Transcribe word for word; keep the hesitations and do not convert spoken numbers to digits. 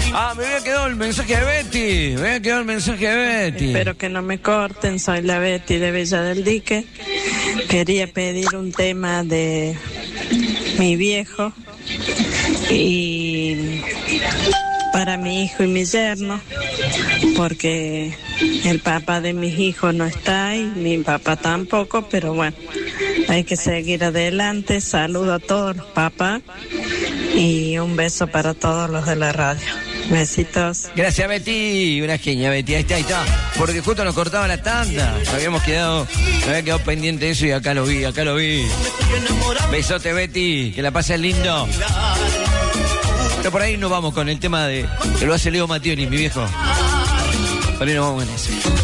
Ah, me había quedado el mensaje de Betty. Me había quedado el mensaje de Betty. Espero que no me corten, soy la Betty de Villa del Dique. Quería pedir un tema de mi viejo y para mi hijo y mi yerno, porque el papá de mis hijos no está y mi papá tampoco, pero bueno, hay que seguir adelante. Saludo a todos los papás y un beso para todos los de la radio. Besitos. Gracias, Betty. Una genia, Betty. Ahí está, ahí está. Porque justo nos cortaba la tanda. Nos habíamos quedado, me había quedado pendiente de eso y acá lo vi, acá lo vi. Besote, Betty. Que la pases lindo. Pero por ahí nos vamos con el tema de que lo hace Leo Mattioli, mi viejo. Por ahí nos vamos con eso.